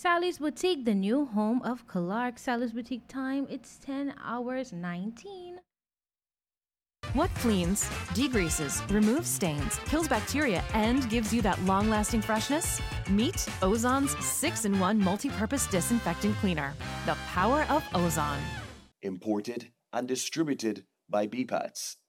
Sally's Boutique, the new home of Clark. Sally's Boutique time, it's 10 hours 19. What cleans, degreases, removes stains, kills bacteria, and gives you that long-lasting freshness? Meet Ozon's 6-in-1 multi-purpose disinfectant cleaner. The power of Ozon. Imported and distributed by BPATS.